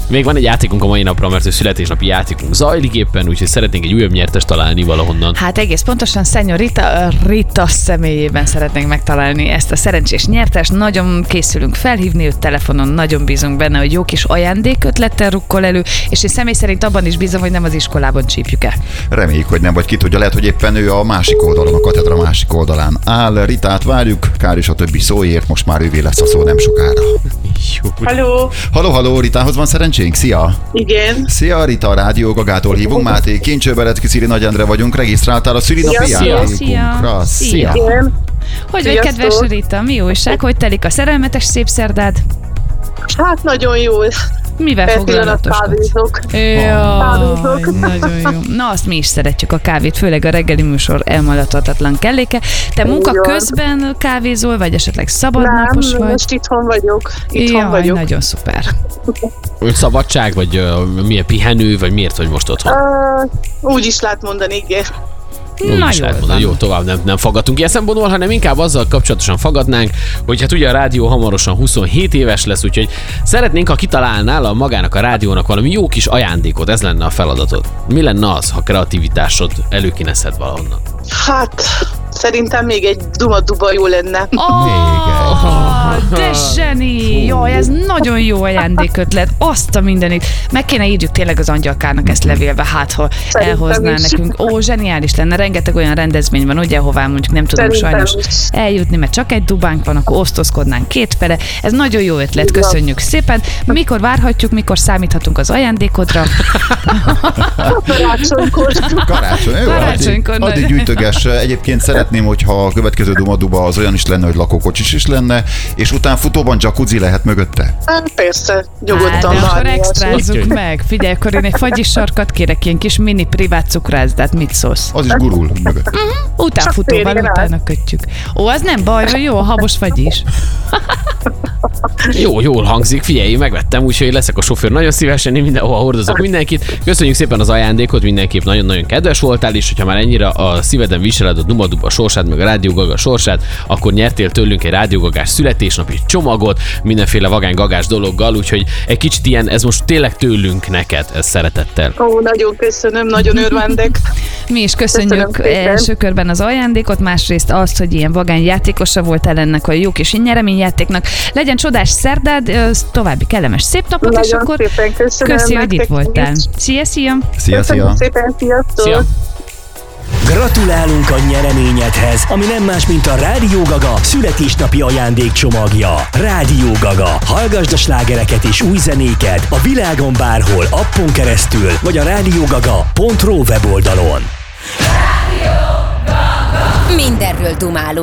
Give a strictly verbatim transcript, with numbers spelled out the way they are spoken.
Még van egy játékunk a mai napra, mert a születésnapi játékunk zajlik éppen, úgyhogy szeretnénk egy újabb nyertest találni valahonnan. Hát egész pontosan Szenyor Rita, Rita személyében szeretnénk megtalálni ezt a szerencsés nyertest. Nagyon készülünk felhívni őt telefonon, nagyon bízunk benne, hogy jó kis ajándékötlettel rukkol elő, és én személy szerint abban is bízom, hogy nem az iskolában csípjük el. Reméljük, hogy nem, vagy ki tudja, lehet, hogy éppen ő a másik oldalon, a katedra másik oldalán áll. Ritát várjuk, kár is a többi szóért, most már ővé lesz a szó nem sokára. Halló! Halló, halló, Ritához van szerencsénk? Szia! Igen. Szia, Rita, a Rádió Gagától hívunk. Máté Kincsőberecki, Szili Nagy Endre vagyunk. Regisztráltál a szülinapi Szia, játékunkra. szia. Igen. Hogy vagy, Sziasztok. kedves Rita? Mi újság? Hogy telik a szerelmetes szép szerdád? Hát nagyon jó. Mivel Per pillanat foglalatoskodsz? kávézok. Jaj, Kávézok. nagyon jó. Na, azt mi is szeretjük, a kávét, főleg a reggeli műsor elmaradhatatlan kelléke. Te munka Így van. közben kávézol, vagy esetleg szabadnapos Nem, vagy? most itthon vagyok. Itthon Jaj, vagyok. nagyon szuper. Szabadság, vagy uh, milyen pihenő, vagy miért vagy most otthon? Uh, úgy is lehet mondani, igen. Úgy Na is jól lehet mondani. van. Jó, tovább nem, nem faggatunk ilyen szempontból, hanem inkább azzal kapcsolatosan faggatnánk, hogy hát ugye a rádió hamarosan huszonhét éves lesz, úgyhogy szeretnénk, ha kitalálnál a magának a rádiónak valami jó kis ajándékot, ez lenne a feladatod. Mi lenne az, ha kreativitásod előkineszed valahonnan? Hát, szerintem még egy duma-duba jó lenne. Oh, de zseni! Jaj, ez nagyon jó ajándékötlet. Azt a mindenit. Meg kéne írjuk tényleg az angyalkának ezt levélbe, hát ha Szerintem elhozná is. nekünk. Ó, zseniális lenne. Rengeteg olyan rendezvény van, ugye, hová mondjuk nem tudunk Szerintem sajnos is. eljutni, mert csak egy dubánk van, akkor osztozkodnánk kétfele. Ez nagyon jó ötlet, Igen. köszönjük szépen. Mikor várhatjuk, mikor számíthatunk az ajándékodra? Karácsonykor. Karácsony, jó, Karácsonykor addig, addig nagy- gyűjtöges. Egyébként szeretném, hogyha a következő Dumaduba az olyan is lenne, hogy lakókocsis is lenne, és utána futóban jacuzzi lehet mögötte. Hát persze, Hát, nyugodtan de akkor várni. extrázzuk meg. Figyelj, akkor én egy fagyis sarkat kérek, ilyen kis mini privát cukrászdát, mit szólsz? Az is gurul mögött. Utánfutóval férjen rá. utána kötjük. Ó, az nem baj, vagy jó, a habos fagyis. Jó, jól hangzik, figyelj, én megvettem, úgyhogy leszek a sofőr nagyon szívesen, én mindenhova hordozok mindenkit. Köszönjük szépen az ajándékot, mindenképp nagyon-nagyon kedves voltál, és hogyha már ennyire a szíveden viseled a Dumaduba sorsát, meg a Rádió Gaga sorsát, akkor nyertél tőlünk egy Rádió Gagás születésnapi csomagot, mindenféle vagány gagás dologgal, úgyhogy egy kicsit ilyen, ez most tényleg tőlünk neked, ez szeretettel. Ó, nagyon köszönöm, nagyon örvendek. Mi is köszönjük Köszönöm szépen. első körben az ajándékot, másrészt azt, hogy ilyen vagány játékosa voltál ennek a jó kis nyereményjátéknak. Legyen csodás szerdád, ö, további kellemes szép napot, és Nagyon akkor szépen köszönöm. köszi, hogy itt nektek voltál. is. Szia, szia! Szia, Köszönöm szia! szépen, sziasztok! Szia! Gratulálunk a nyereményedhez, ami nem más, mint a Rádió Gaga születésnapi ajándékcsomagja. Rádió Gaga. Hallgasd a slágereket és új zenéket a világon bárhol, appon keresztül, vagy a rádiógaga pont ro weboldalon. Mindenről dumálunk.